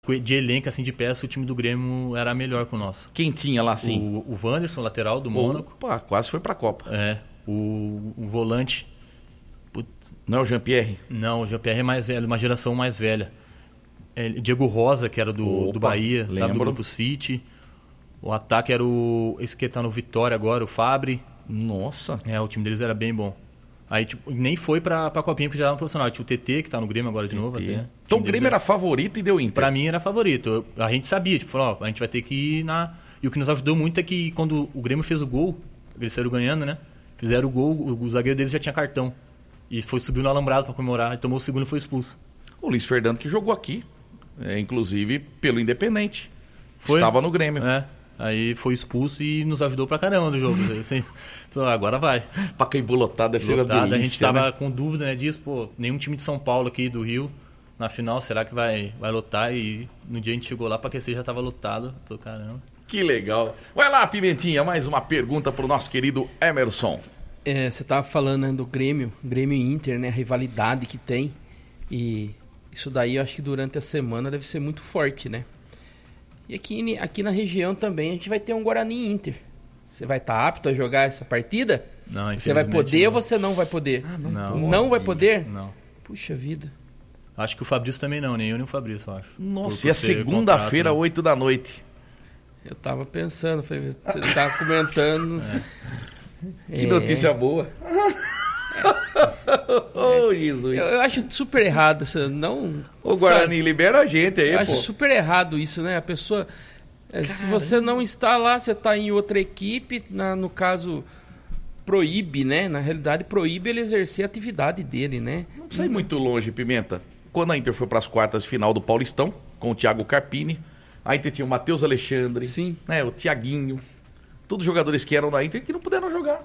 De elenco, assim, de peça, o time do Grêmio era melhor que o nosso. Quem tinha lá, assim? O Wanderson, lateral do Mônaco. Opa, quase foi pra Copa. O volante. Não é o Jean-Pierre? Não, o Jean-Pierre é mais velho, uma geração mais velha. Diego Rosa, que era do Bahia, sabe, do Grupo City. O ataque era esse que tá no Vitória agora, o Fabri. Nossa. O time deles era bem bom. Aí, tipo, nem foi pra Copinha, porque já era um profissional. Tinha o TT, que tá no Grêmio agora de novo. Até. Então o Grêmio era favorito e deu Inter? Pra mim era favorito. A gente sabia, tipo, falou, a gente vai ter que ir na... E o que nos ajudou muito é que quando o Grêmio fez o gol, eles saíram ganhando, né? Fizeram o gol, o zagueiro deles já tinha cartão. E subiu no alambrado pra comemorar. Ele tomou o segundo e foi expulso. O Luiz Fernando que jogou aqui, inclusive pelo Independente. Estava no Grêmio. Aí foi expulso e nos ajudou pra caramba no jogo. Assim, então, agora vai. Pacaembu lotado deve ser uma delícia. A gente tava com dúvida, né, disso. Nenhum time de São Paulo aqui do Rio, na final, será que vai lotar? E no dia a gente chegou lá, pra aquecer já tava lotado. Falei, caramba. Que legal. Vai lá, Pimentinha, mais uma pergunta pro nosso querido Emerson. Você tava falando, né, do Grêmio e Inter, né, a rivalidade que tem. E isso daí eu acho que durante a semana deve ser muito forte, né? E aqui na região também a gente vai ter um Guarani e Inter. Você vai estar apto a jogar essa partida? Não, você vai poder ou você não vai poder? Não vai poder? Não. Puxa vida. Acho que o Fabrício também não, nem eu nem o Fabrício, eu acho. Nossa, e a segunda-feira, 8 da noite? Eu tava pensando, você tava comentando. Que notícia boa. Jesus. Eu acho super errado isso. Não, o Guarani sabe, libera a gente aí, eu acho super errado isso, né? A pessoa... se você não está lá, você está em outra equipe, no caso, proíbe, né? Na realidade, proíbe ele exercer a atividade dele, né? Não precisa ir muito longe, Pimenta. Quando a Inter foi para as quartas de final do Paulistão, com o Thiago Carpini, a Inter tinha o Matheus Alexandre, sim, né, o Thiaguinho, todos os jogadores que eram da Inter que não puderam jogar.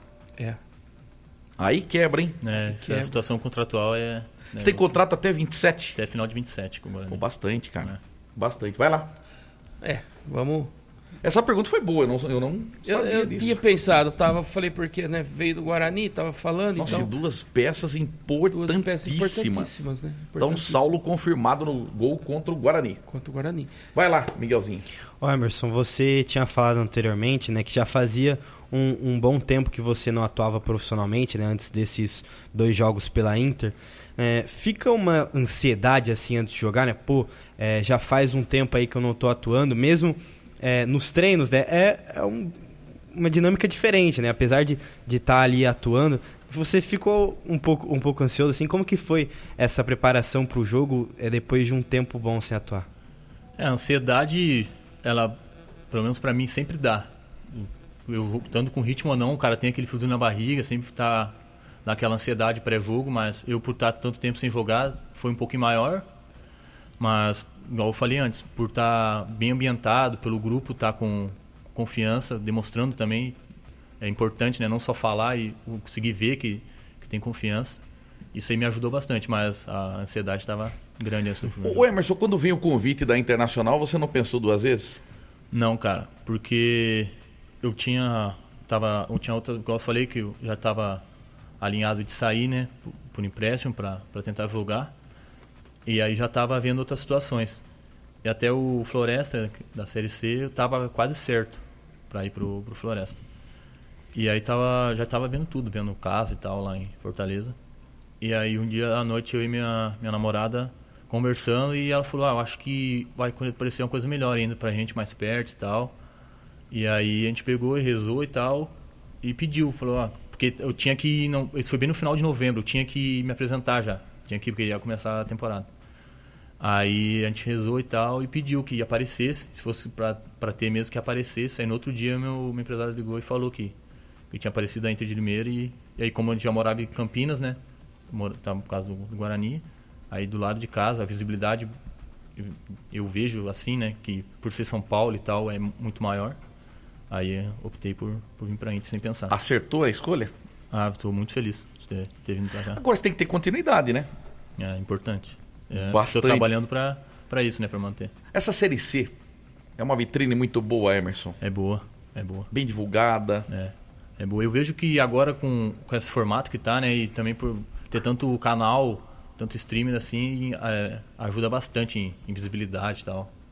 Aí quebra, hein? A situação contratual Você tem contrato até 27? Até final de 27 com o Guarani. Bastante, cara. Bastante. Vai lá. Vamos... Essa pergunta foi boa, eu não sabia disso. Eu tinha pensado, falei porque, né, veio do Guarani, tava falando. Nossa, então, duas peças importantíssimas. Né? Então, Saulo confirmado no gol contra o Guarani. Vai lá, Miguelzinho. Emerson, você tinha falado anteriormente, né, que já fazia um bom tempo que você não atuava profissionalmente, né, antes desses 2 jogos pela Inter. Fica uma ansiedade assim antes de jogar, né? Já faz um tempo aí que eu não tô atuando, mesmo nos treinos, né? Uma dinâmica diferente, né? Apesar de estar ali atuando, você ficou um pouco ansioso, assim. Como que foi essa preparação para o jogo depois de um tempo bom sem atuar? A ansiedade, ela, pelo menos para mim, sempre dá. Eu, tanto com ritmo ou não, o cara tem aquele friozinho na barriga, sempre tá naquela ansiedade pré-jogo, mas eu, por estar tanto tempo sem jogar, foi um pouquinho maior. Mas, igual eu falei antes, por estar bem ambientado, pelo grupo estar com confiança, demonstrando também, é importante, né? Não só falar e conseguir ver que tem confiança. Isso aí me ajudou bastante, mas a ansiedade estava grande. O Emerson, quando veio o convite da Internacional, você não pensou 2 vezes? Não, cara, porque eu tinha outra, igual eu falei, que eu já estava alinhado de sair, né, por empréstimo para tentar jogar. E aí já estava vendo outras situações. E até o Floresta, da Série C, eu estava quase certo para ir pro Floresta. E aí já estava vendo tudo, vendo casa e tal lá em Fortaleza. E aí um dia à noite eu e minha namorada conversando e ela falou, eu acho que vai aparecer uma coisa melhor ainda pra gente, mais perto e tal. E aí a gente pegou e rezou e tal e pediu, falou, porque eu tinha que... Isso foi bem no final de novembro, eu tinha que me apresentar já. Tinha que ir, porque ia começar a temporada. Aí a gente rezou e tal e pediu que aparecesse, se fosse pra ter mesmo que aparecesse. Aí no outro dia meu empresário ligou e falou que tinha aparecido a Inter de Limeira e aí como a gente já morava em Campinas, né, tá por causa do Guarani, aí do lado de casa a visibilidade eu vejo assim, né, que por ser São Paulo e tal é muito maior. Aí optei por vir pra Inter sem pensar. Acertou a escolha? Estou muito feliz de ter vindo pra cá. Agora você tem que ter continuidade, né? É importante. Bastante. Estou trabalhando para isso, né, para manter. Essa Série C é uma vitrine muito boa, Emerson. É boa. Bem divulgada. É boa. Eu vejo que agora com esse formato que tá, né, e também por ter tanto canal, tanto streaming assim, ajuda bastante em visibilidade e tal.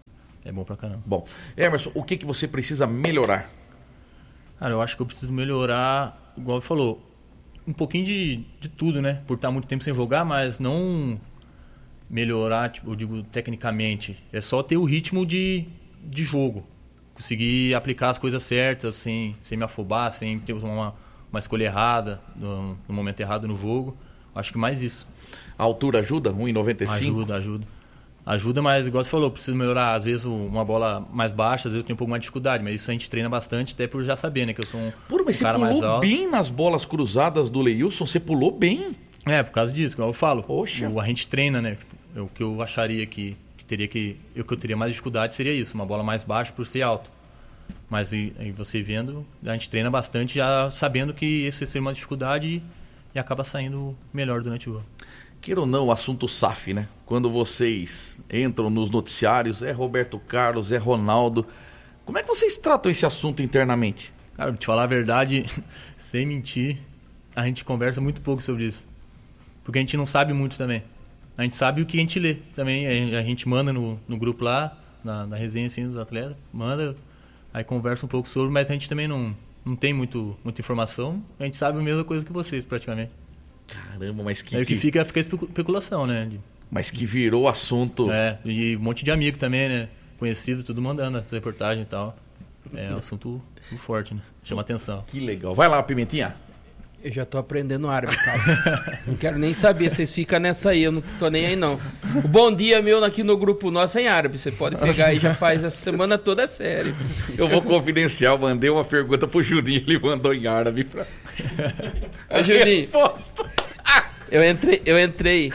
É bom pra caramba. Bom, Emerson, o que você precisa melhorar? Cara, eu acho que eu preciso melhorar, igual você falou, um pouquinho de tudo, né? Por estar muito tempo sem jogar, mas não melhorar, tipo, eu digo, tecnicamente. É só ter o ritmo de jogo. Conseguir aplicar as coisas certas, sem me afobar, sem ter uma escolha errada, no momento errado no jogo. Acho que mais isso. A altura ajuda? 1,95? Ajuda, mas igual você falou, preciso melhorar. Às vezes uma bola mais baixa, às vezes eu tenho um pouco mais de dificuldade, mas isso a gente treina bastante, até por já saber, né? Que eu sou mas cara você mais pulou alto. bem nas bolas cruzadas do Leilson, você pulou bem. Por causa disso, como eu falo. Poxa. A gente treina, né? Tipo, o que eu acharia que eu teria mais dificuldade seria isso, uma bola mais baixa por ser alto. Mas aí você vendo, a gente treina bastante já sabendo que esse seria uma dificuldade e acaba saindo melhor durante o jogo. Queira ou não, o assunto SAF, né? Quando vocês entram nos noticiários, é Roberto Carlos, é Ronaldo. Como é que vocês tratam esse assunto internamente? Cara, pra te falar a verdade, sem mentir, a gente conversa muito pouco sobre isso. Porque a gente não sabe muito também. A gente sabe o que a gente lê também. A gente manda no grupo lá, na resenha assim, dos atletas, manda, aí conversa um pouco sobre, mas a gente também não tem muita informação. A gente sabe a mesma coisa que vocês, praticamente. Caramba, mas que... Aí o que fica especulação, né? Mas que virou assunto... E um monte de amigo também, né? Conhecido, tudo mandando essa reportagem e tal. É um assunto forte, né? Chama atenção. Que legal. Vai lá, Pimentinha. Eu já tô aprendendo árabe, cara. Não quero nem saber, vocês ficam nessa aí, eu não tô nem aí não. O bom dia meu aqui no grupo nosso é em árabe, você pode pegar aí, já faz essa semana toda, é sério. Eu vou confidencial, mandei uma pergunta pro Juninho, ele mandou em árabe pra... Juninho, eu entrei.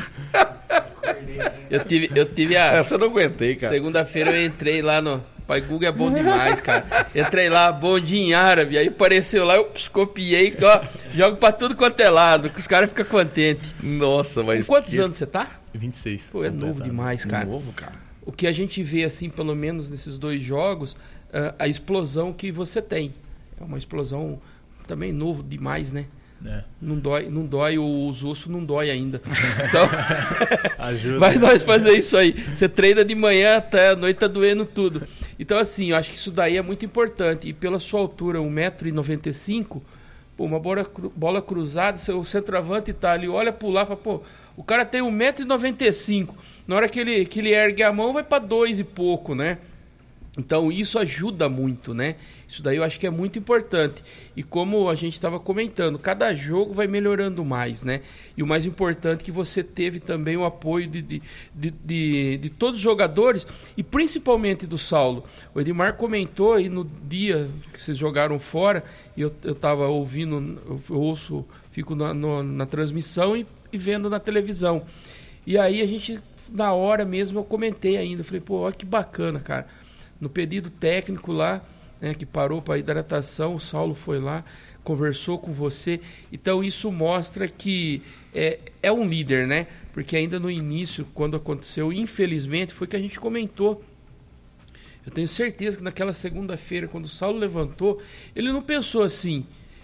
Eu tive a... Essa eu não aguentei, cara. Segunda-feira eu entrei lá no... Pai Google é bom demais, cara. Entrei lá, bom dia em árabe, aí apareceu lá, eu copiei, ó, jogo pra tudo quanto é lado, que os caras ficam contentes. Nossa, mas... Com quantos anos você tá? 26. Pô, é novo demais, cara. Novo, cara. O que a gente vê, assim, pelo menos nesses 2 jogos, a explosão que você tem. É uma explosão também novo demais, né? Não dói, os ossos não dói ainda. Então, vai nós fazer isso aí. Você treina de manhã até a noite, tá doendo tudo. Então, assim, eu acho que isso daí é muito importante. E pela sua altura, 1,95 m, uma bola cruzada, o centroavante tá ali, olha pro lado e fala, pô, o cara tem 1,95 m. Na hora que ele ergue a mão, vai para 2 e pouco, né? Então isso ajuda muito, né? Isso daí eu acho que é muito importante. E como a gente estava comentando, cada jogo vai melhorando mais, né? E o mais importante é que você teve também o apoio de todos os jogadores e principalmente do Saulo. O Edmar comentou aí no dia que vocês jogaram fora, e eu estava ouvindo, eu ouço, fico na transmissão e vendo na televisão. E aí a gente, na hora mesmo, eu comentei ainda. Falei, pô, olha que bacana, cara. No pedido técnico lá, né, que parou para hidratação, o Saulo foi lá, conversou com você. Então isso mostra que é um líder, né? Porque ainda no início, quando aconteceu, infelizmente, foi que a gente comentou. Eu tenho certeza que naquela segunda-feira, quando o Saulo levantou, ele não pensou assim.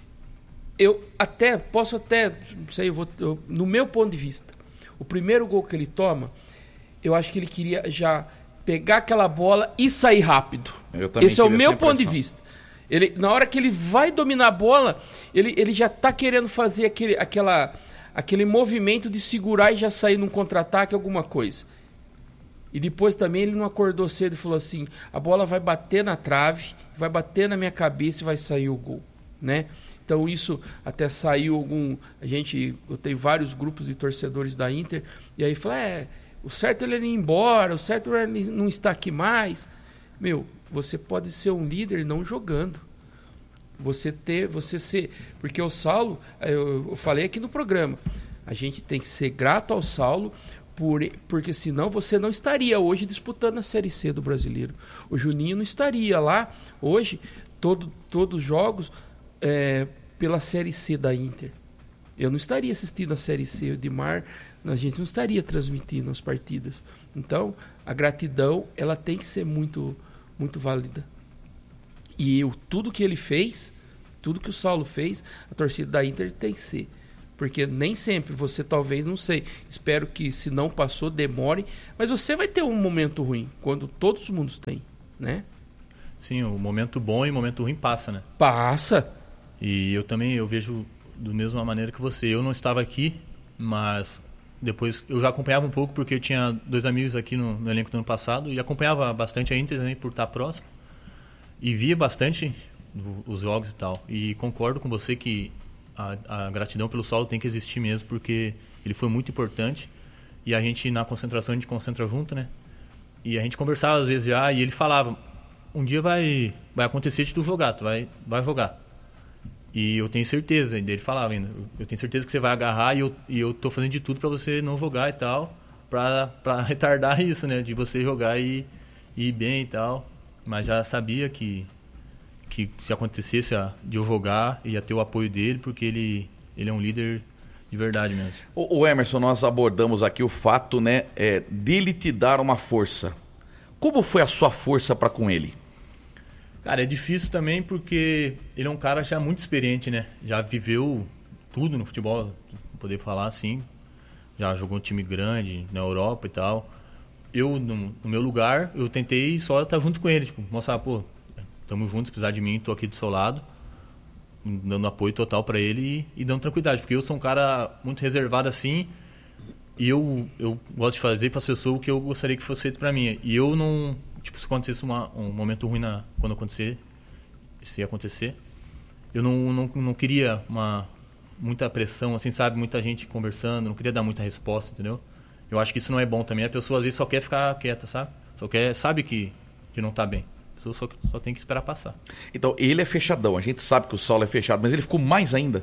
Posso até, não sei, no meu ponto de vista, o primeiro gol que ele toma, eu acho que ele queria já pegar aquela bola e sair rápido. Esse é o meu ponto de vista. Na hora que ele vai dominar a bola, ele já está querendo fazer aquele movimento de segurar e já sair num contra-ataque, alguma coisa. E depois também ele não acordou cedo e falou assim, a bola vai bater na trave, vai bater na minha cabeça e vai sair o gol, né? Então isso até saiu eu tenho vários grupos de torcedores da Inter, e aí falou, o certo é ele ir embora, o certo é ele não estar aqui mais. Você pode ser um líder não jogando. Você ser... Porque o Saulo, eu falei aqui no programa, a gente tem que ser grato ao Saulo, porque senão você não estaria hoje disputando a Série C do Brasileiro. O Juninho não estaria lá hoje, todos os jogos, pela Série C da Inter. Eu não estaria assistindo a Série C, o Edmar... A gente não estaria transmitindo as partidas. Então, a gratidão, ela tem que ser muito, muito válida. E tudo que ele fez, tudo que o Saulo fez, a torcida da Inter tem que ser. Porque nem sempre, você talvez, não sei, espero que se não passou, demore, mas você vai ter um momento ruim, quando todos os mundos têm. né? Sim, o momento bom e o momento ruim passa, né? Passa. E eu vejo da mesma maneira que você. Eu não estava aqui, mas depois eu já acompanhava um pouco, porque eu tinha 2 amigos aqui no elenco do ano passado e acompanhava bastante a Inter também por estar próximo. E via bastante os jogos e tal. E concordo com você que a gratidão pelo Saulo tem que existir mesmo, porque ele foi muito importante. E a gente, na concentração, a gente concentra junto, né? E a gente conversava às vezes já, e ele falava, um dia vai acontecer de tu jogar, tu vai jogar. E eu tenho certeza, ele falava ainda, eu tenho certeza que você vai agarrar e eu tô fazendo de tudo pra você não jogar e tal, pra retardar isso, né? De você jogar e ir bem e tal. Mas já sabia que se acontecesse de eu jogar, ia ter o apoio dele, porque ele é um líder de verdade mesmo. O Emerson, nós abordamos aqui o fato, né, dele te dar uma força. Como foi a sua força para com ele? Cara, é difícil também porque ele é um cara já muito experiente, né? Já viveu tudo no futebol, poder falar assim. Já jogou um time grande na Europa e tal. Eu, no meu lugar, eu tentei só estar junto com ele, tipo, mostrar, pô, tamo juntos, se precisar de mim, tô aqui do seu lado, dando apoio total pra ele e dando tranquilidade, porque eu sou um cara muito reservado assim, e eu gosto de fazer pras pessoas o que eu gostaria que fosse feito pra mim. E eu não, tipo, se acontecesse um momento ruim quando acontecer, se acontecer, eu não queria muita pressão, assim, sabe, muita gente conversando, não queria dar muita resposta, entendeu? Eu acho que isso não é bom também. A pessoa às vezes só quer ficar quieta, sabe? Sabe que não tá bem. A pessoa só tem que esperar passar. Então, ele é fechadão. A gente sabe que o Saulo é fechado, mas ele ficou mais ainda.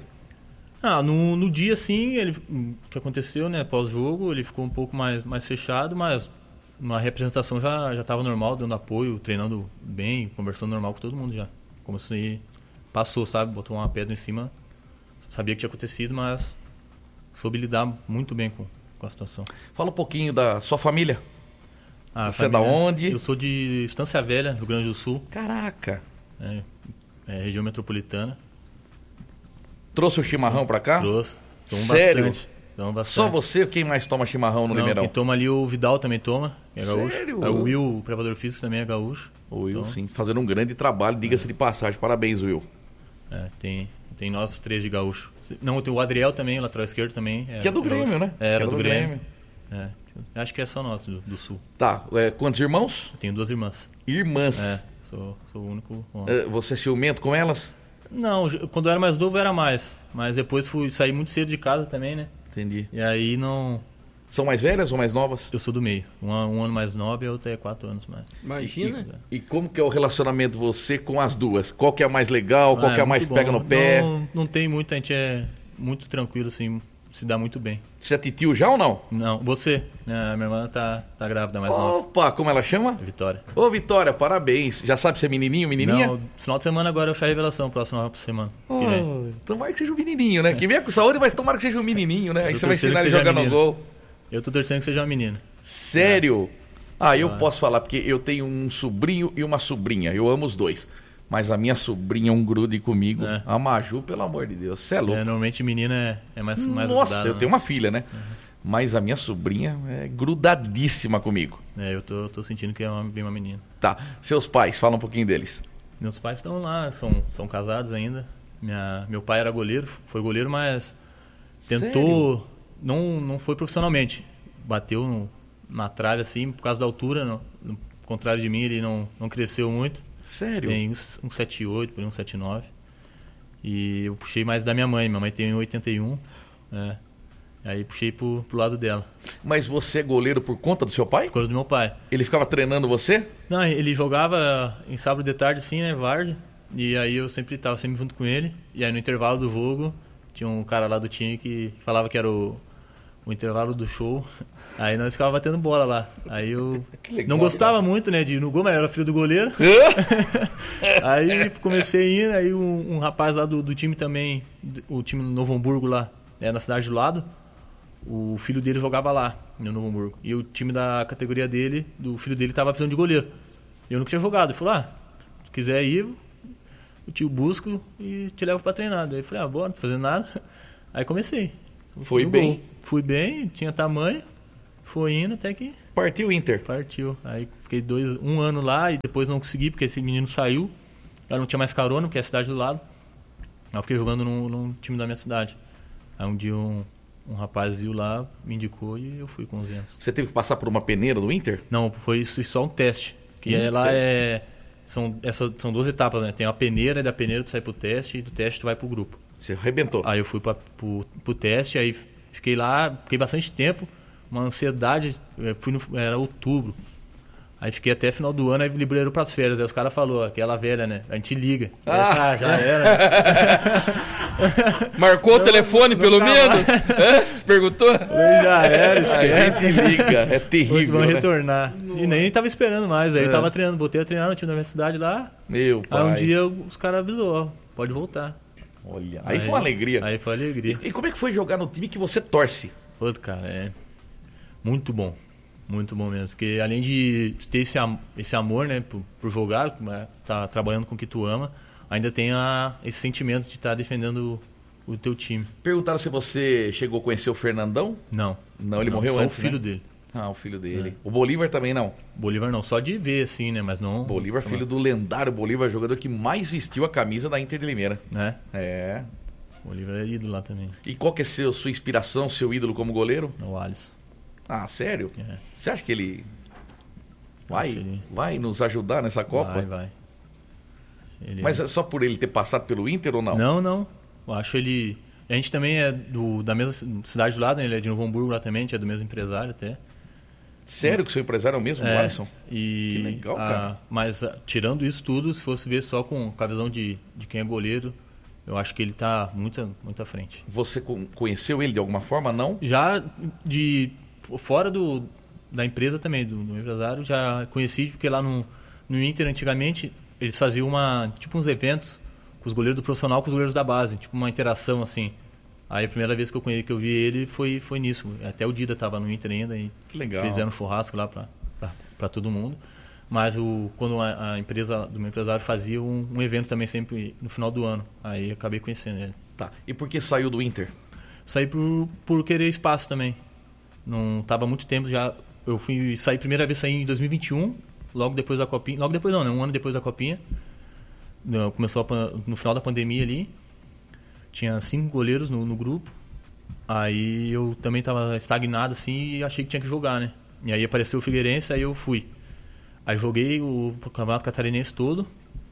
No dia, sim, o que aconteceu, né? Pós-jogo, ele ficou um pouco mais fechado, mas na representação já estava normal, dando apoio, treinando bem, conversando normal com todo mundo já. Como se passou, sabe? Botou uma pedra em cima, sabia que tinha acontecido, mas soube lidar muito bem com a situação. Fala um pouquinho da sua família. Você família, é da onde? Eu sou de Estância Velha, Rio Grande do Sul. Caraca! Região metropolitana. Trouxe o chimarrão pra cá? Trouxe. Sério? Bastante. Só você ou quem mais toma chimarrão no Limeirão? Quem toma ali, o Vidal também toma, é gaúcho. Sério? O Will, o preparador físico, também é gaúcho. O Will, então, sim, fazendo um grande trabalho, diga-se de passagem. Parabéns, Will. Tem nós 3 de gaúcho. Não, tem o Adriel também, o lateral esquerdo também. Que é do Grêmio, né? Era do Grêmio. Acho que é só nós, do Sul. Tá, quantos irmãos? Eu tenho 2 irmãs. Irmãs? Sou o único homem. Você é ciumento com elas? Não, quando eu era mais novo era mais. Mas depois saí muito cedo de casa também, né? Entendi. E aí não... São mais velhas ou mais novas? Eu sou do meio. Um ano mais nova e a outra é 4 anos mais. Imagina. E como que é o relacionamento você com as duas? Qual que é a mais legal? Qual que é a mais pega no pé? Não tem muito, a gente é muito tranquilo, assim, se dá muito bem. Você é titio já ou não? Não, você. Minha irmã tá grávida mais nova. Opa, como ela chama? Vitória. Ô, Vitória, parabéns. Já sabe se é menininho, menininha? Não, final de semana agora eu chá revelação, próxima semana. Tomara que seja um menininho, né? Que venha com saúde, mas tomara que seja um menininho, né? Aí você vai ensinar ele a jogar no gol. Eu tô torcendo que seja uma menina. Sério? Eu posso falar, porque eu tenho um sobrinho e uma sobrinha. Eu amo os dois. Mas a minha sobrinha é um grude comigo. A Maju, pelo amor de Deus, você é louco. Normalmente menina é mais Nossa, grudada, eu tenho uma filha, né? Mas a minha sobrinha é grudadíssima comigo. Eu tô sentindo que é bem uma menina. Tá, seus pais, fala um pouquinho deles. Meus pais estão lá, são casados ainda. Meu pai era goleiro, foi goleiro, mas tentou... Não foi profissionalmente. Bateu na trave, assim, por causa da altura. No contrário de mim, ele não cresceu muito. Sério? Tem 1,78, por aí 1,79. E eu puxei mais da minha mãe. Minha mãe tem 1,81. Aí puxei pro lado dela. Mas você é goleiro por conta do seu pai? Por causa do meu pai. Ele ficava treinando você? Não, ele jogava em sábado de tarde, assim, né, várzea. E aí eu tava sempre junto com ele. E aí no intervalo do jogo, tinha um cara lá do time que falava que era o intervalo do show. Aí nós ficávamos batendo bola lá. Aí eu não gostava muito, né, de ir no gol, mas eu era filho do goleiro. Aí comecei a ir, aí um rapaz lá do time também, o time do Novo Hamburgo lá, na cidade do lado, o filho dele jogava lá, no Novo Hamburgo. E o time da categoria dele, do filho dele, tava precisando de goleiro. E eu nunca tinha jogado. Ele falou, se quiser ir, eu te busco e te levo pra treinar. Daí eu falei, bora, não tô fazendo nada. Aí comecei. Foi bem? Fui bem, tinha tamanho, foi indo até que Partiu o Inter. Partiu. Aí fiquei 1 ano lá e depois não consegui, porque esse menino saiu. Eu não tinha mais carona, porque é a cidade do lado. Aí eu fiquei jogando num time da minha cidade. Aí um dia um rapaz viu lá, me indicou e eu fui com 11 anos. Você teve que passar por uma peneira do Inter? Não, foi só um teste. Que lá são 2 etapas, né? Tem a peneira, e da peneira tu sai pro teste e do teste tu vai pro grupo. Você arrebentou. Aí eu fui pro teste, aí fiquei lá, fiquei bastante tempo, uma ansiedade, era outubro. Aí fiquei até final do ano, aí liberou pras férias. Aí os caras falaram, aquela velha, né? A gente liga. Já era. Marcou o telefone, pelo menos? Você perguntou? Já era, A gente liga, é terrível, Vamos né? retornar. E nem tava esperando mais. Aí eu tava treinando, voltei a treinar no time da minha cidade lá. Meu pai. Aí um dia os caras avisou, ó, pode voltar. Olha, aí foi uma alegria. Aí foi alegria. E como é que foi jogar no time que você torce? Pô, cara, é muito bom. Muito bom mesmo. Porque além de ter esse amor, né, por jogar, tá trabalhando com o que tu ama, ainda tem esse sentimento de estar defendendo o teu time. Perguntaram se você chegou a conhecer o Fernandão? Não. Não, ele morreu só antes, o filho né? dele. Ah, o filho dele. O Bolívar também não? Bolívar não, só de ver assim, né, mas não... Bolívar, filho do lendário Bolívar, jogador que mais vestiu a camisa da Inter de Limeira. Né? É. Bolívar é ídolo lá também. E qual que é sua inspiração, seu ídolo como goleiro? O Alisson. Ah, sério? É. Você acha que ele Acho ele- vai nos ajudar nessa Copa? Vai. Ele Mas é só por ele ter passado pelo Inter ou não? Não. Eu acho ele... A gente também é da mesma cidade do lado, né? Ele é de Novo Hamburgo lá também, a gente é do mesmo empresário até. Sério que o seu empresário é o mesmo, o Alisson? E, Que legal, cara. Mas tirando isso tudo, se fosse ver só com a visão de quem é goleiro, eu acho que ele tá muito à frente. Você conheceu ele de alguma forma, não? Já fora da empresa também, do empresário, já conheci, porque lá no Inter, antigamente, eles faziam uns eventos com os goleiros do profissional com os goleiros da base, tipo uma interação assim. Aí a primeira vez que eu vi ele foi nisso. Até o Dida estava no Inter ainda e Que legal. fizeram um churrasco lá para todo mundo. Mas quando a empresa do meu empresário fazia um evento também sempre no final do ano, aí acabei conhecendo ele. Tá. E por que saiu do Inter? Saí por querer espaço também. Não estava há muito tempo já. Eu primeira vez saí em 2021, logo depois da Copinha. Logo depois não, né? 1 ano depois da Copinha. Começou no final da pandemia ali. Tinha 5 goleiros no grupo. Aí eu também estava estagnado assim e achei que tinha que jogar, né? E aí apareceu o Figueirense, aí eu fui. Aí joguei o Campeonato Catarinense todo.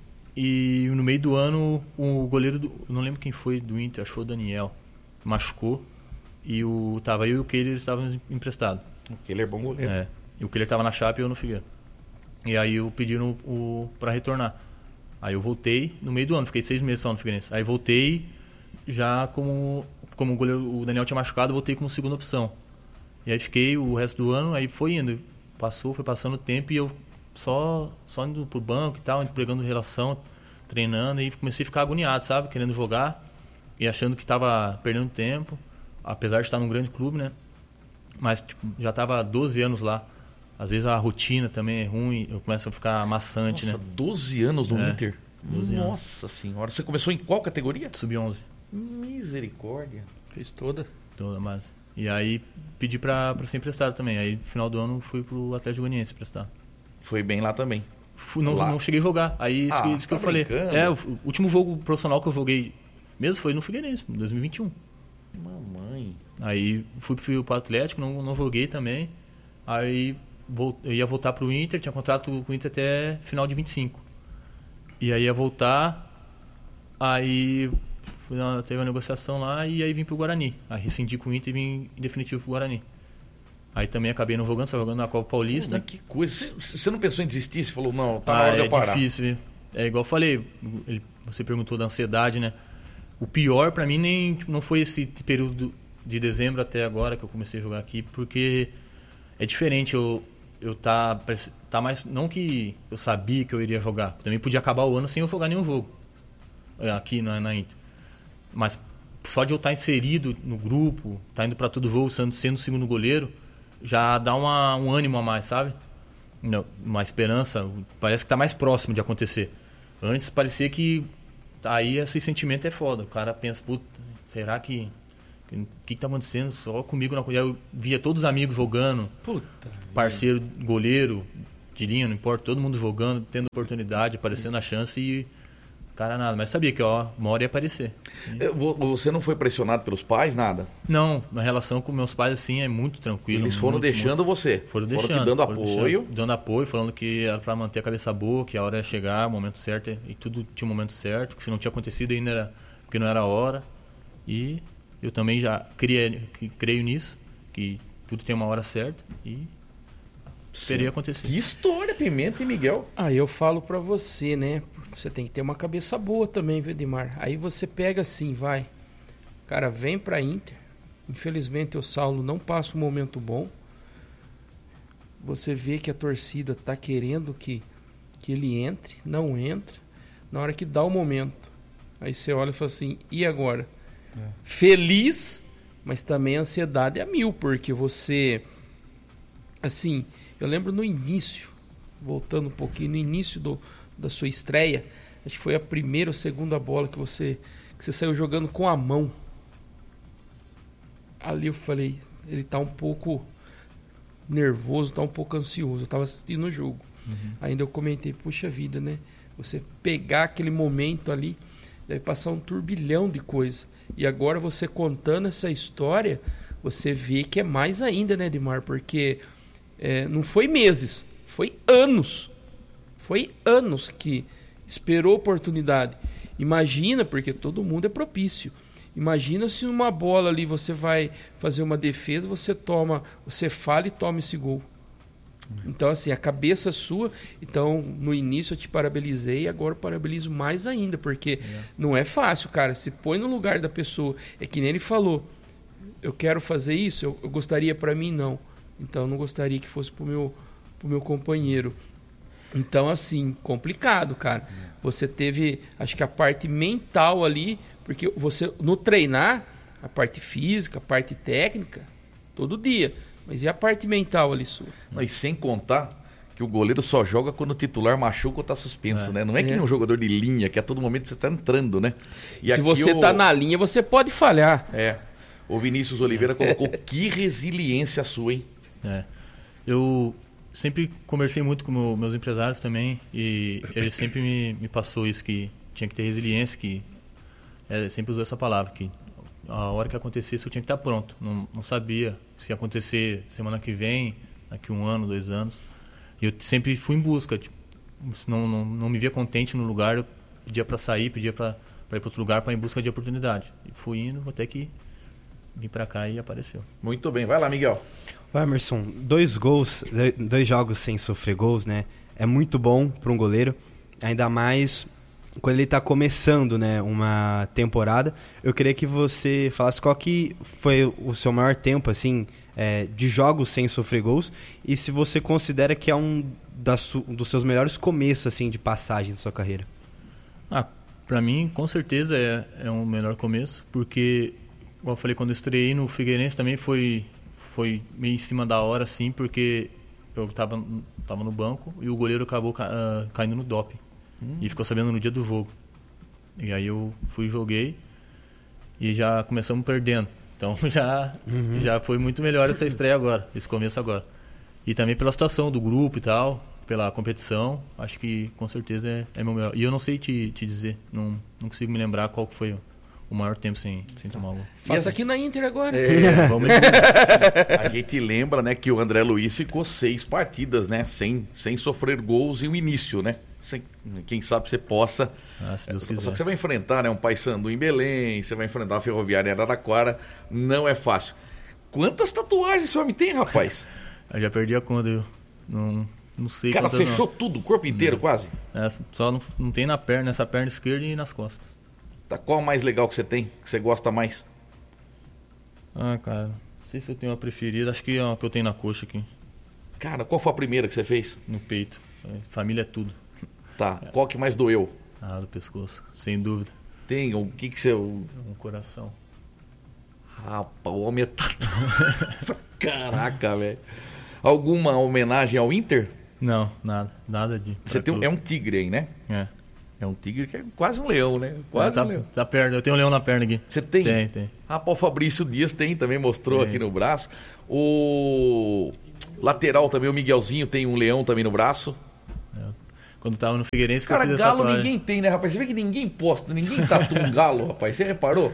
E no meio do ano, o goleiro, não lembro quem foi do Inter, achou o Daniel, machucou. E tava eu e o Kehler estavam emprestados. O Kehler é bom goleiro. É. E o Kehler estava na Chape e eu no Figueira. E aí eu pediram para retornar. Aí eu voltei no meio do ano, fiquei 6 meses só no Figueirense. Aí voltei já como o goleiro, o Daniel tinha machucado, voltei como segunda opção. E aí fiquei o resto do ano, aí foi indo. Foi passando o tempo e eu só indo pro banco e tal, pegando relação, treinando, e comecei a ficar agoniado, sabe? Querendo jogar e achando que tava perdendo tempo, apesar de estar num grande clube, né? Mas já tava há 12 anos lá. Às vezes a rotina também é ruim, eu começo a ficar maçante, Nossa, né? 12 anos no Inter? 12 anos. Nossa senhora. Você começou em qual categoria? Sub-11. Misericórdia. Fez toda. Toda, mas... E aí pedi pra ser emprestado também. Aí no final do ano fui pro Atlético Goianiense prestar. Foi bem lá também. Não cheguei a jogar. Aí isso que tá eu falei. brincando. O último jogo profissional que eu joguei mesmo foi no Figueirense, em 2021. Mamãe. Aí fui pro Atlético, não joguei também. Aí eu ia voltar pro Inter, tinha contrato com o Inter até final de 25. E aí ia voltar, aí teve uma negociação lá e aí vim pro Guarani. Aí rescindi com o Inter e vim em definitivo pro Guarani. Aí também acabei não jogando, só jogando na Copa Paulista. Mas que coisa. Você não pensou em desistir? Você falou, não, tá na hora de eu parar. É difícil, viu? É igual eu falei, você perguntou da ansiedade, né? O pior pra mim não foi esse período de dezembro até agora que eu comecei a jogar aqui, porque é diferente eu tá mais... Não que eu sabia que eu iria jogar, também podia acabar o ano sem eu jogar nenhum jogo aqui na Inter. Mas só de eu estar inserido no grupo, tá indo pra todo jogo, sendo o segundo goleiro, já dá um ânimo a mais, sabe? Uma esperança, parece que tá mais próximo de acontecer. Antes parecia que aí esse sentimento é foda. O cara pensa, puta, será que O que tá acontecendo? Só comigo. Eu via todos os amigos jogando, Puta. parceiro, goleiro, de linha, não importa, todo mundo jogando, tendo oportunidade, aparecendo a chance e... Cara, nada. Mas sabia que, uma hora ia aparecer. Você não foi pressionado pelos pais, nada? Não, a relação com meus pais, assim, é muito tranquila. Eles foram deixando você? Foram deixando. Te dando apoio? Dando apoio, falando que era pra manter a cabeça boa, que a hora ia chegar, o momento certo, e tudo tinha o momento certo, que se não tinha acontecido ainda era porque não era a hora. E eu também já creio nisso, que tudo tem uma hora certa e esperei acontecer. Que história, Pimenta e Miguel. Eu falo pra você, né? Você tem que ter uma cabeça boa também, viu, Edmar? Aí você pega assim, vai. Cara, vem pra Inter. Infelizmente o Saulo não passa um momento bom. Você vê que a torcida tá querendo que ele entre, não entra. Na hora que dá o momento. Aí você olha e fala assim, e agora? Feliz, mas também a ansiedade é a mil, porque você... Assim, eu lembro no início, voltando um pouquinho, no início da sua estreia, acho que foi a primeira ou segunda bola que você saiu jogando com a mão. Ali eu falei, ele tá um pouco nervoso, tá um pouco ansioso. Eu tava assistindo o jogo. Ainda eu comentei, puxa vida, né? Você pegar aquele momento ali, deve passar um turbilhão de coisa. E agora você contando essa história, você vê que é mais ainda, né, Edmar? Porque não foi meses, foi anos. Foi anos que esperou a oportunidade. Imagina, porque todo mundo é propício. Imagina se numa bola ali você vai fazer uma defesa, você falha e toma esse gol. Então, assim, a cabeça sua. Então, no início eu te parabenizei, agora eu parabenizo mais ainda, porque não é fácil, cara. Se põe no lugar da pessoa. É que nem ele falou, eu quero fazer isso, eu gostaria pra mim, não. Então, eu não gostaria que fosse pro meu companheiro. Então, assim, complicado, cara. Você teve, acho que a parte mental ali, porque você, no treinar, a parte física, a parte técnica, todo dia. Mas e a parte mental ali sua? Não, e sem contar que o goleiro só joga quando o titular machuca ou tá suspenso, né? Não é que nem um jogador de linha, que a todo momento você tá entrando, né? E se você tá na linha, você pode falhar. O Vinícius Oliveira colocou que resiliência sua, hein? Eu sempre conversei muito com meus empresários também e eles sempre me passou isso, que tinha que ter resiliência, que sempre usou essa palavra, que a hora que acontecesse eu tinha que estar pronto. Não sabia se ia acontecer semana que vem, daqui 1 ano, 2 anos. E eu sempre fui em busca, tipo, não me via contente no lugar, eu pedia para sair, pedia para ir para outro lugar, para ir em busca de oportunidade. E fui indo até que vim para cá e apareceu. Muito bem, vai lá, Miguel. Vai, Emerson, 2 jogos sem sofrer gols, né? É muito bom para um goleiro, ainda mais quando ele está começando, né, uma temporada. Eu queria que você falasse qual que foi o seu maior tempo, assim, de jogos sem sofrer gols, e se você considera que é dos seus melhores começos, assim, de passagem da sua carreira. Para mim, com certeza é um melhor começo, porque, igual eu falei, quando eu estreiei no Figueirense também foi meio em cima da hora, assim, porque eu tava no banco e o goleiro acabou caindo no doping. E ficou sabendo no dia do jogo. E aí eu fui e joguei e já começamos perdendo. Então já foi muito melhor essa estreia agora, esse começo agora. E também pela situação do grupo e tal, pela competição, acho que com certeza é meu melhor. E eu não sei te dizer, não consigo me lembrar qual que foi o maior tempo sem tomar gol. Faça aqui na Inter agora. Vamos a gente lembra, né, que o André Luiz ficou 6 partidas, né, sem sofrer gols em o início, né? Quem sabe você possa. Se Deus quiser. Só que você vai enfrentar, né, um Paysandu em Belém, você vai enfrentar a Ferroviária em Araraquara, não é fácil. Quantas tatuagens esse homem tem, rapaz? Eu já perdi a conta, eu não sei. O cara fechou tudo, o corpo inteiro quase? Só não tem nessa perna esquerda e nas costas. Tá, qual é o mais legal que você tem, que você gosta mais? Cara, não sei se eu tenho uma preferida, acho que é uma que eu tenho na coxa aqui. Cara, qual foi a primeira que você fez? No peito. Família é tudo. Tá, qual que mais doeu? Do pescoço, sem dúvida. Tem, o que você... Um coração. Rapaz, o homem é tatuado. Caraca, velho. Alguma homenagem ao Inter? Não, nada de... Você é um tigre aí, né? É um tigre que é quase um leão, né? Quase um leão. Tá perto. Eu tenho um leão na perna aqui. Você tem? Tem. Rapaz, o Fabrício Dias também mostrou aqui no braço. O lateral também, o Miguelzinho, tem um leão também no braço. Quando tava no Figueirense, Cara, que eu fiz galo essa tatuagem. ninguém tem, né, rapaz? Você vê que ninguém posta, ninguém tatua um galo, rapaz. Você reparou?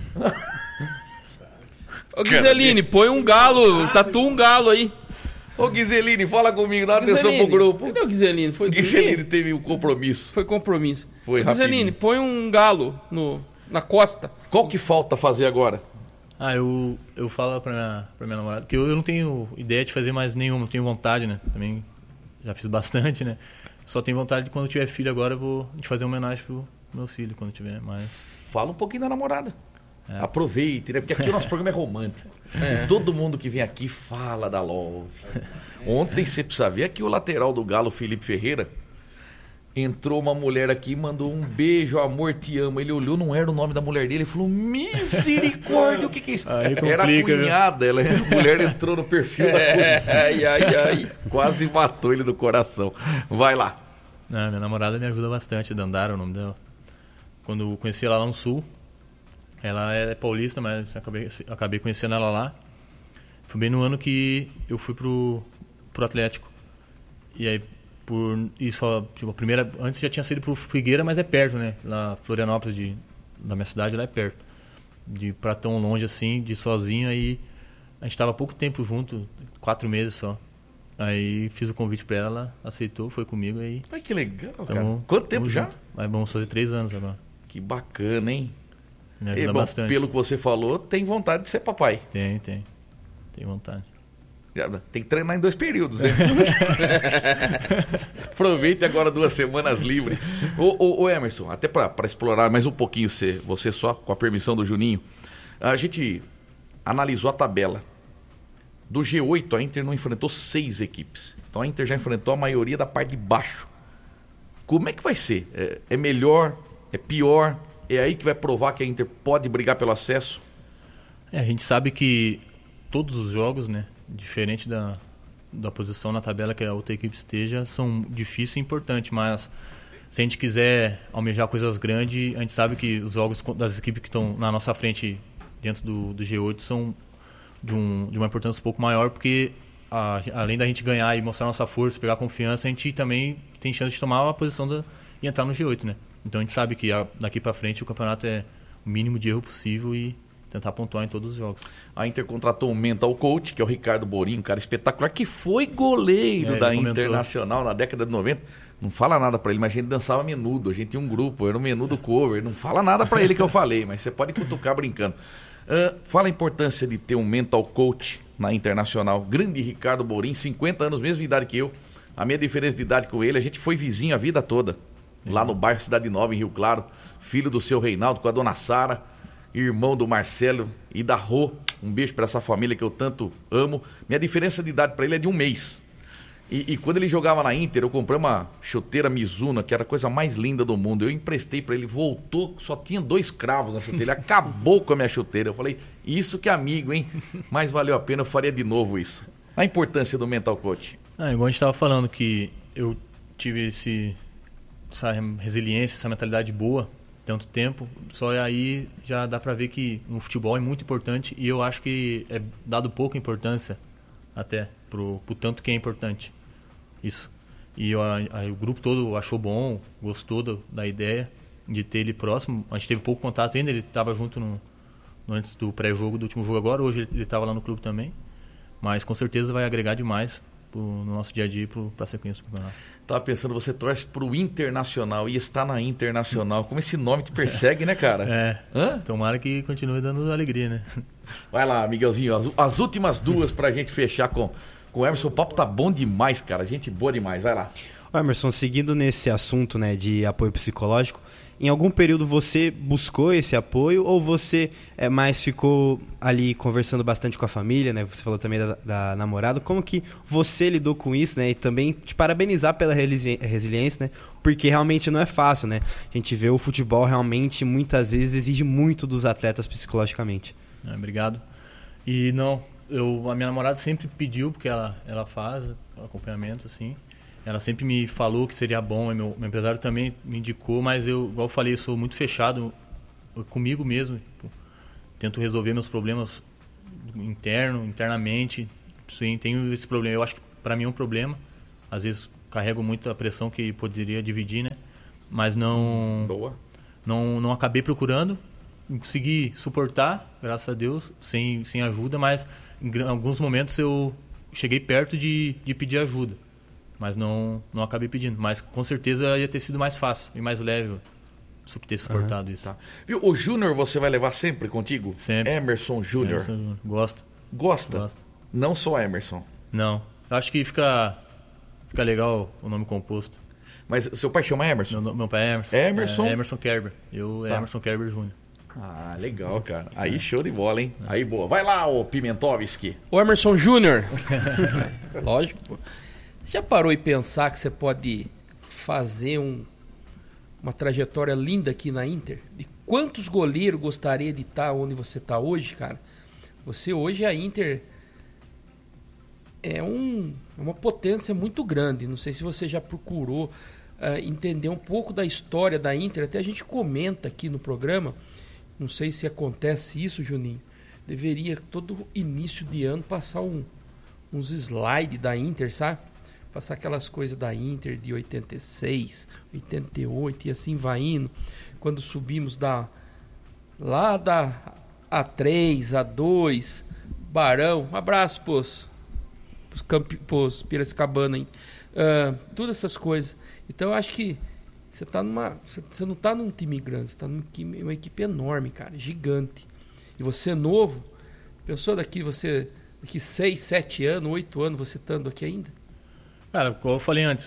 Ô, Giseline, põe um galo, tatua um galo aí. Ô, Giseline, fala comigo, dá uma atenção pro grupo. Cadê o Giseline? Giseline teve um compromisso. Foi compromisso. Foi Giseline, rapidinho. põe um galo na costa. Qual que falta fazer agora? Eu falo pra minha namorada que eu não tenho ideia de fazer mais nenhuma, não tenho vontade, né? Também já fiz bastante, né? Só tenho vontade de quando eu tiver filho agora, a gente fazer uma homenagem pro meu filho quando tiver mais. Fala um pouquinho da namorada. Aproveite, né? Porque aqui o nosso programa é romântico. Todo mundo que vem aqui fala da Love. Ontem, você precisa ver aqui o lateral do Galo, Felipe Ferreira. Entrou uma mulher aqui e mandou um beijo, amor, te amo. Ele olhou, não era o nome da mulher dele. Ele falou, misericórdia, o que é isso? Era a cunhada, a mulher entrou no perfil da cunhada. Ai. Quase matou ele do coração. Vai lá. Minha namorada me ajuda bastante, Dandara é o nome dela. Quando eu conheci ela lá no Sul, ela é paulista, mas acabei conhecendo ela lá. Foi bem no ano que eu fui pro Atlético. E aí, a primeira, antes já tinha saído pro Figueira, mas é perto, né? Lá, Florianópolis, da minha cidade, lá é perto. De ir pra tão longe assim, de sozinho, aí a gente tava há pouco tempo junto, 4 meses só. Aí fiz o convite pra ela aceitou, foi comigo aí. Ai, que legal, cara. Quanto tempo já? Aí vamos fazer 3 anos agora. Que bacana, hein? Me ajuda bastante. Pelo que você falou, tem vontade de ser papai. Tem vontade. Tem que treinar em 2 períodos, né? Aproveite agora 2 semanas livres. Ô Emerson, até para explorar mais um pouquinho você só, com a permissão do Juninho, a gente analisou a tabela. Do G8, a Inter não enfrentou 6 equipes. Então a Inter já enfrentou a maioria da parte de baixo. Como é que vai ser? É melhor? É pior? É aí que vai provar que a Inter pode brigar pelo acesso? A gente sabe que todos os jogos, né, diferente da posição na tabela que a outra equipe esteja, são difíceis e importantes, mas se a gente quiser almejar coisas grandes, a gente sabe que os jogos das equipes que estão na nossa frente dentro do G8 são de uma importância um pouco maior, porque além da gente ganhar e mostrar nossa força, pegar confiança, a gente também tem chance de tomar a posição e entrar no G8, né? Então a gente sabe que daqui para frente o campeonato é o mínimo de erro possível e tentar pontuar em todos os jogos. A Inter contratou um mental coach, que é o Ricardo Borim, um cara espetacular, que foi goleiro da Internacional na década de 90. Não fala nada pra ele, mas a gente dançava menudo, a gente tinha um grupo, era o menudo cover. Não fala nada pra ele que eu falei, mas você pode cutucar brincando. Fala a importância de ter um mental coach na Internacional. Grande Ricardo Borim, 50 anos, mesma idade que eu. A minha diferença de idade com ele, a gente foi vizinho a vida toda. Lá no bairro Cidade Nova, em Rio Claro. Filho do seu Reinaldo com a dona Sara. Irmão do Marcelo e da Rô. Um beijo para essa família que eu tanto amo. Minha diferença de idade para ele é de 1 mês. E quando ele jogava na Inter, eu comprei uma chuteira Mizuno, que era a coisa mais linda do mundo. Eu emprestei para ele, voltou, só tinha 2 cravos na chuteira. Ele acabou com a minha chuteira. Eu falei, isso que é amigo, hein? Mas valeu a pena, eu faria de novo isso. A importância do mental coach. Igual a gente estava falando, que eu tive essa resiliência, essa mentalidade boa, tanto tempo, só aí já dá pra ver que no futebol é muito importante, e eu acho que é dado pouca importância até pro tanto que é importante isso. E aí o grupo todo achou bom, gostou da ideia de ter ele próximo. A gente teve pouco contato ainda, ele estava junto antes do pré-jogo do último jogo agora, hoje ele estava lá no clube também, mas com certeza vai agregar demais no nosso dia a dia e para a sequência do campeonato. Tava pensando, você torce pro Internacional e está na Internacional. Como esse nome te persegue, né, cara? Tomara que continue dando alegria, né? Vai lá, Miguelzinho, as últimas 2 pra gente fechar com o Emerson. O papo tá bom demais, cara. Gente boa demais, vai lá. Emerson, seguindo nesse assunto, né, de apoio psicológico, em algum período você buscou esse apoio ou você mais ficou ali conversando bastante com a família, né? Você falou também da namorada. Como que você lidou com isso, né? E também te parabenizar pela resiliência, né? Porque realmente não é fácil, né? A gente vê o futebol realmente muitas vezes exige muito dos atletas psicologicamente. Obrigado. E não, a minha namorada sempre pediu, porque ela faz acompanhamento, assim. ela sempre me falou que seria bom, meu empresário também me indicou, mas igual eu falei, eu sou muito fechado comigo mesmo. Tipo, tento resolver meus problemas internamente. Sim, tenho esse problema. Eu acho que para mim é um problema. Às vezes carrego muita pressão que poderia dividir, né? Mas não acabei procurando. Consegui suportar, graças a Deus, sem ajuda, mas em alguns momentos eu cheguei perto de pedir ajuda. Mas não acabei pedindo. Mas com certeza ia ter sido mais fácil e mais leve ter suportado isso. Tá. Viu? O Júnior você vai levar sempre contigo? Sempre. Emerson Júnior. Gosto. Gosta? Gosto. Não só Emerson. Não. Eu acho que fica legal o nome composto. Mas o seu pai chama Emerson? Meu pai é Emerson. Emerson? Emerson Kerber. Emerson Kerber Júnior. Ah, legal, cara. Aí show de bola, hein? Aí boa. Vai lá, ô Pimentovski. O Emerson Júnior. Lógico, pô. Você já parou e pensar que você pode fazer uma trajetória linda aqui na Inter? E quantos goleiros gostaria de estar onde você está hoje, cara? Você hoje, a Inter é uma potência muito grande. Não sei se você já procurou entender um pouco da história da Inter. Até a gente comenta aqui no programa. Não sei se acontece isso, Juninho. Deveria, todo início de ano, passar uns slides da Inter, sabe? Passar aquelas coisas da Inter de 86, 88 e assim vai indo. Quando subimos lá da A3, A2, Barão. Um abraço pros Piracicabana, hein? Todas essas coisas. Então eu acho que você não está num time grande, você está numa equipe enorme, cara, gigante. E você é novo, pensou daqui 6, 7 anos, 8 anos você estando aqui ainda? Cara, como eu falei antes,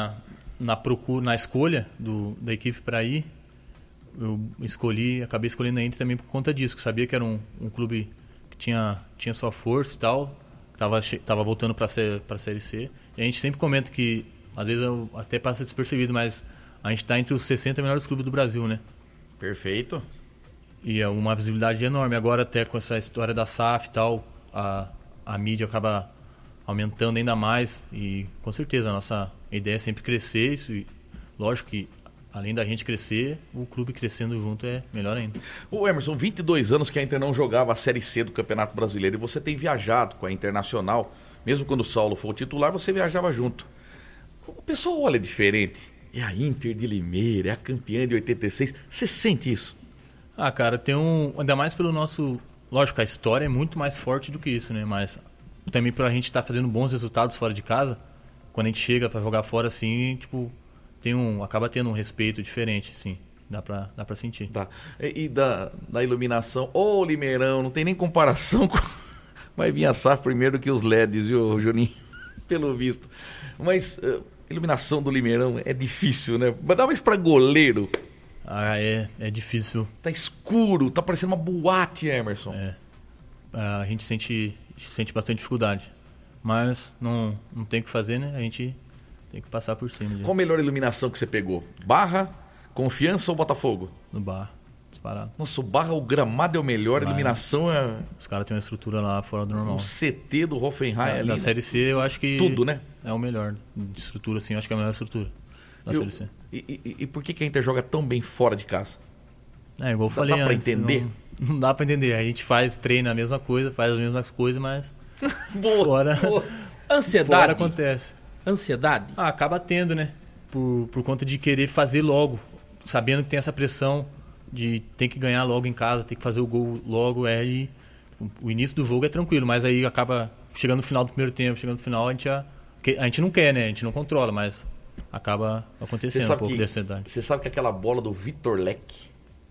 na procura, na escolha da equipe para ir, eu acabei escolhendo a Inter também por conta disso, que sabia que era um clube que tinha sua força e tal, tava voltando para a Série C. E a gente sempre comenta que, às vezes até passa despercebido, mas a gente está entre os 60 melhores clubes do Brasil, né? Perfeito. E é uma visibilidade enorme. Agora até com essa história da SAF e tal, a mídia acaba aumentando ainda mais. E com certeza a nossa ideia é sempre crescer. Isso, e lógico que além da gente crescer, o clube crescendo junto é melhor ainda. Ô Emerson, 22 anos que a Inter não jogava a Série C do Campeonato Brasileiro e você tem viajado com a Internacional. Mesmo quando o Saulo for o titular, você viajava junto. O pessoal olha diferente. É a Inter de Limeira, é a campeã de 86. Você sente isso? Ah, cara, ainda mais pelo nosso... Lógico, a história é muito mais forte do que isso, né? Mas também pra gente estar fazendo bons resultados fora de casa, quando a gente chega pra jogar fora, assim, tipo, acaba tendo um respeito diferente, assim. Dá pra sentir. Tá. E da iluminação, ô Limeirão, não tem nem comparação com... Vai vir a SAF primeiro que os LEDs, viu, Juninho? Pelo visto. Mas... iluminação do Limeirão é difícil, né? Mas dá mais pra goleiro. Ah, é difícil. Tá escuro, tá parecendo uma boate, Emerson. A gente sente bastante dificuldade. Mas não tem o que fazer, né? A gente tem que passar por cima. Qual a melhor iluminação que você pegou? Barra, Confiança ou Botafogo? No Barra, disparado. Nossa, o Barra, o gramado é o melhor, a iluminação é... Os caras têm uma estrutura lá fora do normal. O CT do Hoffenheim ali. Da Série C, eu acho que... Tudo, né? É o melhor. De estrutura, sim, eu acho que é a melhor estrutura da Série C. E por que a Inter joga tão bem fora de casa? Igual eu falei antes. Dá pra entender? Não dá pra entender. A gente treina a mesma coisa, faz as mesmas coisas, mas... Boa. Ansiedade. Fora acontece. Ansiedade? Acaba tendo, né? Por conta de querer fazer logo. Sabendo que tem essa pressão de ter que ganhar logo em casa, ter que fazer o gol logo. O início do jogo é tranquilo, mas aí acaba chegando no final do primeiro tempo, chegando no final, a gente não quer, né? A gente não controla, mas acaba acontecendo um pouco de ansiedade. Você sabe que aquela bola do Vitor Leque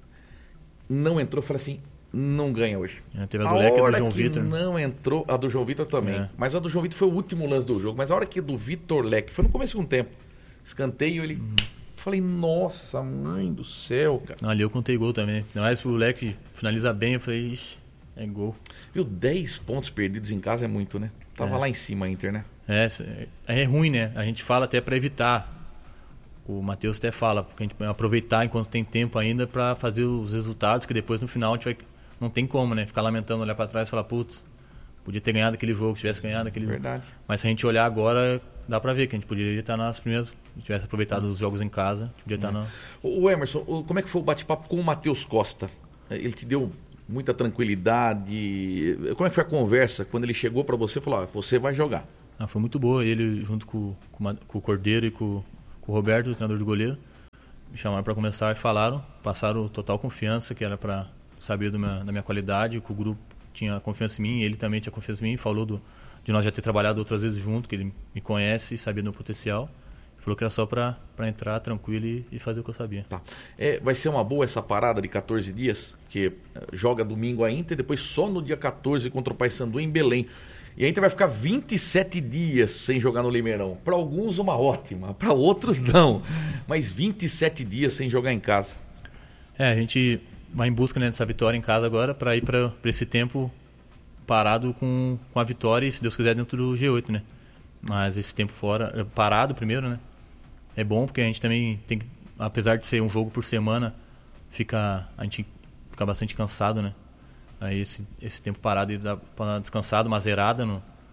não entrou, eu falei assim, não ganha hoje. Teve a do Leque e a do João Vitor. Não entrou, a do João Vitor também. Mas a do João Vitor foi o último lance do jogo. Mas a hora que do Vitor Leque, foi no começo do tempo, escanteio, ele... Falei, nossa, mãe do céu, cara. Ali eu contei gol também. Mas o Leque finaliza bem, eu falei, ixi, é gol. Viu, 10 pontos perdidos em casa é muito, né? Tava lá em cima a Inter, né? É ruim, né? A gente fala até pra evitar. O Matheus até fala, porque a gente vai aproveitar enquanto tem tempo ainda pra fazer os resultados, que depois no final a gente vai... Não tem como, né? Ficar lamentando, olhar pra trás e falar, putz, podia ter ganhado aquele jogo, se tivesse ganhado aquele jogo. Verdade. Mas se a gente olhar agora, dá pra ver que a gente poderia estar nas primeiras, se tivesse aproveitado os jogos em casa, a gente podia estar na... O Emerson, como é que foi o bate-papo com o Matheus Costa? Ele te deu muita tranquilidade? Como é que foi a conversa quando ele chegou pra você e falou, você vai jogar? Foi muito boa, ele junto com o Cordeiro e com o Roberto, o treinador de goleiro, me chamaram para começar e passaram total confiança, que era para saber da minha qualidade, que o grupo tinha confiança em mim, ele também tinha confiança em mim, falou de nós já ter trabalhado outras vezes junto, que ele me conhece e sabia do meu potencial. Falou que era só para entrar tranquilo e fazer o que eu sabia. Tá. Vai ser uma boa essa parada de 14 dias, que joga domingo a Inter, depois só no dia 14 contra o Paysandu em Belém. E a Inter vai ficar 27 dias sem jogar no Limeirão. Para alguns uma ótima, para outros não. Mas 27 dias sem jogar em casa. A gente vai em busca dessa vitória em casa agora para ir para esse tempo parado com a vitória e, se Deus quiser, dentro do G8, né? Mas esse tempo fora, parado primeiro, né? É bom porque a gente também tem que, apesar de ser um jogo por semana, a gente fica bastante cansado, né? Aí esse tempo parado e dá para descansar, uma zerada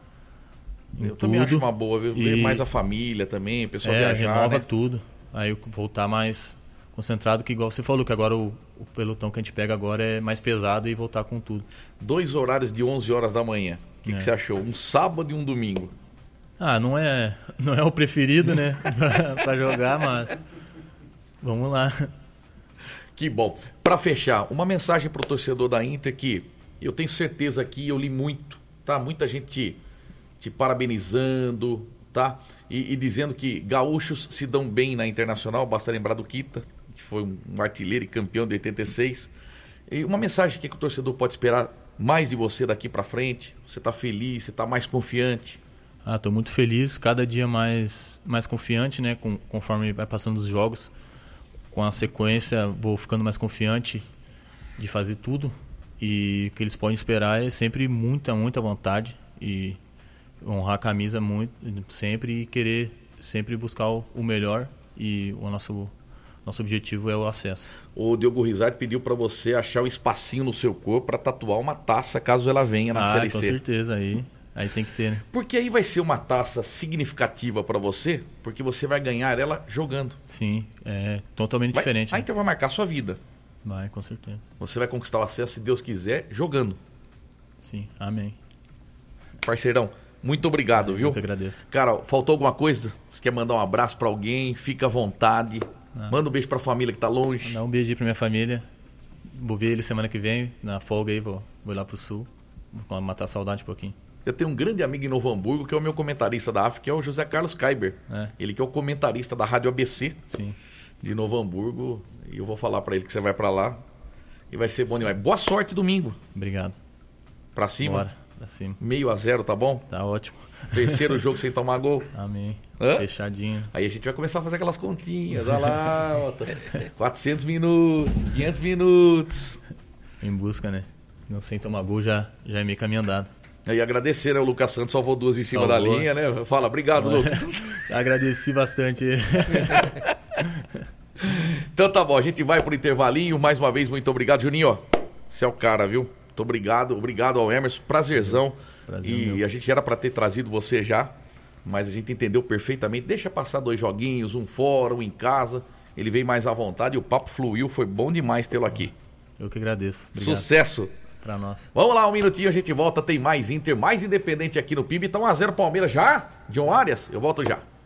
eu também acho uma boa, ver mais a família também, o pessoal viajar, renova, né? tudo. Aí eu voltar mais concentrado, que igual você falou, que agora o pelotão que a gente pega agora é mais pesado e voltar com tudo. 2 horários de 11 horas da manhã. O que você achou? Um sábado e um domingo? Não é o preferido, né? para jogar, mas vamos lá. Que bom. Para fechar, uma mensagem para o torcedor da Inter que eu tenho certeza que eu li muito, tá? Muita gente te parabenizando, tá? E dizendo que gaúchos se dão bem na Internacional, basta lembrar do Kita, que foi um artilheiro e campeão de 86. E uma mensagem que o torcedor pode esperar mais de você daqui para frente? Você está feliz, você está mais confiante? Estou muito feliz, cada dia mais confiante, né? Conforme vai passando os jogos. Com a sequência, vou ficando mais confiante de fazer tudo. E o que eles podem esperar é sempre muita vontade. E honrar a camisa muito, sempre, e querer sempre buscar o melhor. E o nosso objetivo é o acesso. O Diogo Rizard pediu para você achar um espacinho no seu corpo para tatuar uma taça caso ela venha na Série C. Com certeza, aí tem que ter, né? Porque aí vai ser uma taça significativa para você, porque você vai ganhar ela jogando. Sim, é totalmente diferente. A Inter vai marcar a sua vida. Vai, com certeza. Você vai conquistar o acesso, se Deus quiser, jogando. Sim, amém. Parceirão, muito obrigado, viu? Eu que agradeço. Cara, faltou alguma coisa? Você quer mandar um abraço para alguém? Fica à vontade. Manda um beijo para a família que tá longe. Mandar um beijo para minha família. Vou ver ele semana que vem, na folga aí, vou lá pro sul. Vou matar a saudade um pouquinho. Eu tenho um grande amigo em Novo Hamburgo, que é o meu comentarista da AF, que é o José Carlos Kaiber. Ele que é o comentarista da Rádio ABC. Sim. De Novo Hamburgo. E eu vou falar para ele que você vai para lá. E vai ser bom demais. Boa sorte domingo. Obrigado. Pra cima? Bora, pra cima. 0-0, tá bom? Tá ótimo. Terceiro jogo sem tomar gol. Amém. Hã? Fechadinho. Aí a gente vai começar a fazer aquelas continhas. Olha lá, 400 minutos, 500 minutos. Em busca, né? Não sem tomar gol já é meio caminho andado. E agradecer, né? O Lucas Santos salvou 2 em cima da linha, né? Fala, obrigado, Lucas. Agradeci bastante. Então tá bom, a gente vai pro intervalinho. Mais uma vez, muito obrigado, Juninho. Você é o cara, viu? Muito obrigado. Obrigado ao Emerson. Prazerzão. E a gente era para ter trazido você já, mas a gente entendeu perfeitamente. Deixa passar 2 joguinhos, um fora, um em casa. Ele veio mais à vontade e o papo fluiu. Foi bom demais tê-lo aqui. Eu que agradeço. Obrigado. Sucesso. Pra nós. Vamos lá, um minutinho, a gente volta. Tem mais Inter, mais Independente aqui no PIB. Então 1-0 Palmeiras já. John Arias, eu volto já.